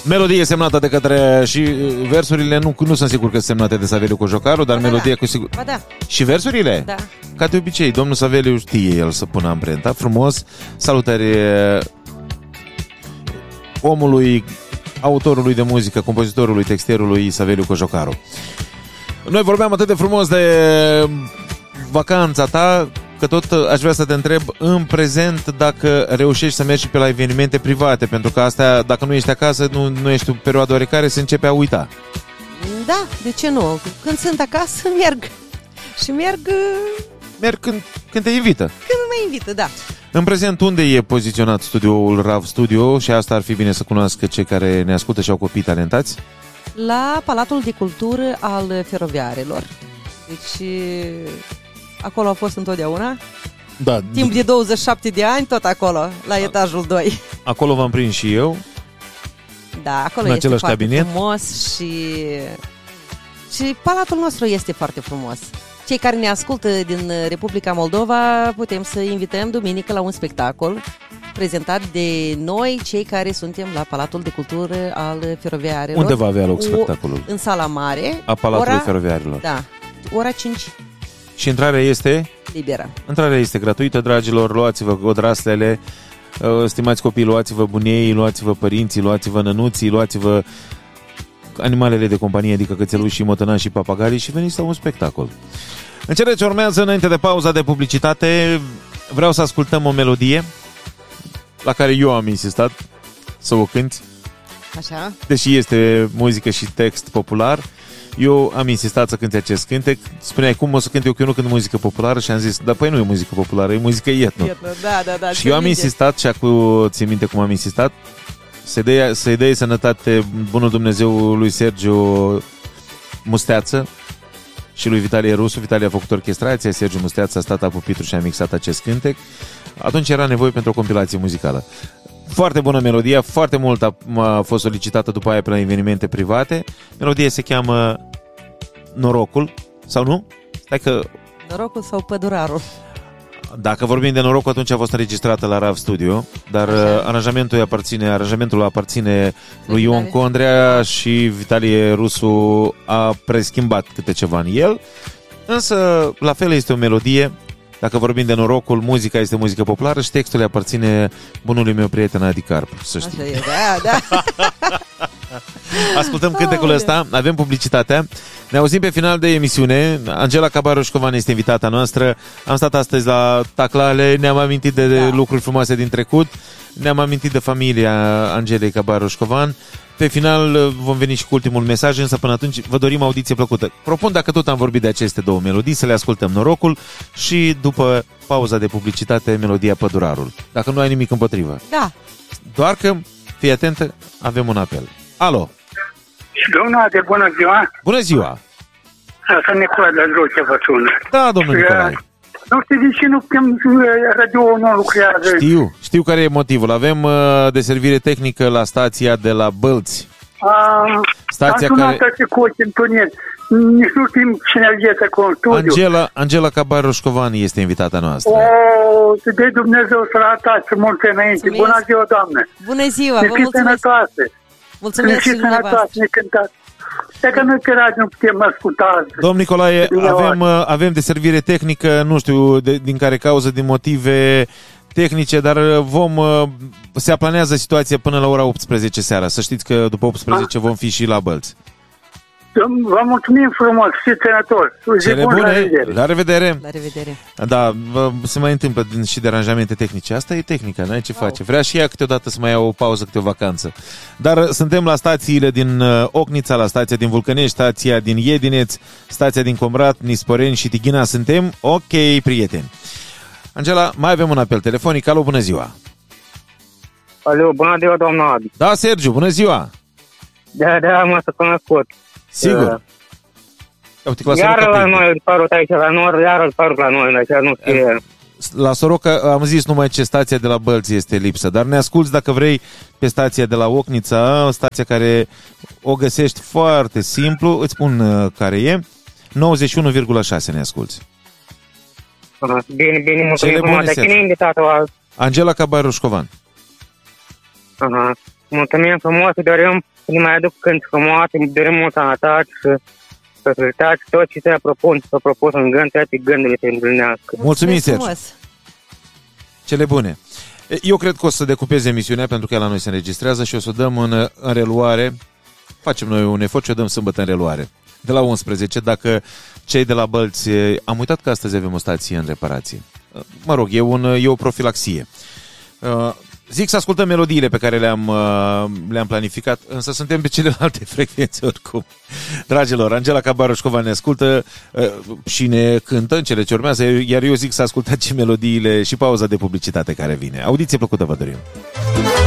Melodie semnată de către... Și versurile nu sunt sigur că sunt semnate de Saveliu Cojocaru, dar melodie cu sigur... Ba da. Și versurile? Da. Ca de obicei, domnul Saveliu știe el să pună amprenta. Frumos. Salutări omului, autorului de muzică, compozitorului, textierului Saveliu Cojocaru. Noi vorbeam atât de frumos de vacanța ta, că tot aș vrea să te întreb în prezent dacă reușești să mergi pe la evenimente private, pentru că astea, dacă nu ești acasă, nu ești o perioadă oarecare, se începe a uita. Da, de ce nu? Când sunt acasă, merg. Și merg când te invită. când mă invită, da. În prezent, unde e poziționat studioul RAV Studio? Și asta ar fi bine să cunoască cei care ne ascultă și au copii talentați. La Palatul de Cultură al Feroviarelor. Deci, acolo a fost întotdeauna. Da. Timp de 27 de ani, tot acolo, la etajul 2. Acolo v-am prins și eu. Da, acolo în este același foarte cabinet. frumos și palatul nostru este foarte frumos. Cei care ne ascultă din Republica Moldova putem să invităm duminică la un spectacol prezentat de noi, cei care suntem la Palatul de Cultură al Feroviarelor. Unde va avea loc spectacolul? În sala mare. A Palatului Feroviarelor. Da, ora 5. Și intrarea este? Liberă. Intrarea este gratuită, dragilor, luați-vă odraslele, stimați copii, luați-vă bunei, luați-vă părinții, luați-vă nănuții, luați-vă animalele de companie, adică cățelușii, motănași și papagalii și veniți la un spectacol. În cele ce urmează, înainte de pauza de publicitate, vreau să ascultăm o melodie la care eu am insistat să o cânti. Așa? Deși este muzică și text popular, eu am insistat să cânti acest cântec. Spuneai, cum o să cânt eu, că eu nu cânt muzică populară? Și am zis, dar păi nu e muzică populară, e muzică etno. Da, și eu am insistat și acum ții minte cum am insistat, să-i dea sănătate bunul Dumnezeu lui Sergiu Musteață și lui Vitalie Rusu. Vitalie a făcut orchestrația, Sergiu Musteață a stat la pupitru și a mixat acest cântec. Atunci era nevoie pentru o compilație muzicală. Foarte bună melodia, foarte mult a fost solicitată după aia pe la evenimente private. Melodia se cheamă Norocul, sau nu? Stai că... Norocul sau Pădurarul? Dacă vorbim de Norocul, atunci a fost înregistrată la RAV Studio, dar aranjamentul aparține lui Ion Condrea și Vitalie Rusu a preschimbat câte ceva în el. Însă, la fel este o melodie. Dacă vorbim de Norocul, muzica este muzică populară și textul le aparține bunului meu prieten Adi Carp, să știi. Așa e, da. Ascultăm cântecul ăsta, avem publicitatea. Ne auzim pe final de emisiune. Angela Cabaroșcovan este invitata noastră. Am stat astăzi la Taclale, ne-am amintit de lucruri frumoase din trecut, ne-am amintit de familia Angelei Cabaroșcovan. Pe final vom veni și cu ultimul mesaj, însă până atunci vă dorim audiție plăcută. Propun, dacă tot am vorbit de aceste două melodii, să le ascultăm, Norocul și după pauza de publicitate, melodia Pădurarul. Dacă nu ai nimic împotrivă. Da. Doar că, fii atentă, avem un apel. Alo! Domnul Ade, bună ziua! Bună ziua! Sunt Nicolae de Druce, vă sună. Da, domnul Nicolae. Nu știu de ce radio nu lucrează. Știu care e motivul. Avem deservire tehnică la stația de la Bălți. Stația am sunat care... cu întuneric. Nici nu știm cine este cu un studiu. Angela Cabaroșcovan este invitata noastră. Să dea Dumnezeu sănătate și multe înainte. Bună ziua, doamne! Bună ziua, vă mulțumesc! Sănătate. Mulțumesc și dumneavoastră! Ne cântați! Dacă noi pe radio nu putem asculta. Domn Nicolae, avem deservire tehnică, nu știu din care cauză, din motive tehnice, dar se aplanează situația până la ora 18 seara. Să știți că după 18 vom fi și la Bălți. Vă mulțumim frumos, fiți sănătoși. Cele bune, la revedere! La revedere! Da, se mai întâmplă și deranjamente tehnice. Asta e tehnica, n-ai ce face. Vrea și ea câteodată să mai ia o pauză, câte o vacanță. Dar suntem la stațiile din Ocnița, la stația din Vulcănești, stația din Iedineț, stația din Comrat, Nisporeni și Tighina. Suntem ok, prieteni. Angela, mai avem un apel telefonic. Alo, bună ziua! Alo, bună ziua, doamna Adi. Da, Sergiu, bună ziua! Da, mă să cunoscut. Sigur. Iar la noi îl parut aici la nord, iar îl parut la noi, așa nu știe. La Soroca am zis numai ce stația de la Bălți este lipsă, dar ne asculți dacă vrei pe stația de la Ocnița, stația care o găsești foarte simplu, îți spun care e, 91,6 ne asculți. Bine, mulțumim frumos. Dar cine e invitatul? Angela Cabaroșcovan. Mulțumim frumos, dorim să ne mai aduc când frumoase, dorim mult sănătate și prosperitatea, tot ce te-a propus în gând, toate gândurile se împlinească. Mulțumim, Sergiu. Cele bune. Eu cred că o să decupeze emisiunea, pentru că la noi se înregistrează și o să o dăm în reluare. Facem noi un efort și o dăm sâmbătă în reluare. De la 11, dacă cei de la Bălți... Am uitat că astăzi avem o stație în reparație. Mă rog, e o profilaxie. Zic să ascultăm melodiile pe care le-am planificat, însă suntem pe celelalte frecvențe oricum. Dragilor, Angela Cabaroșcova ne ascultă și ne cântă în cele ce urmează, iar eu zic să ascultați și melodiile și pauza de publicitate care vine. Audiție plăcută vă dorim!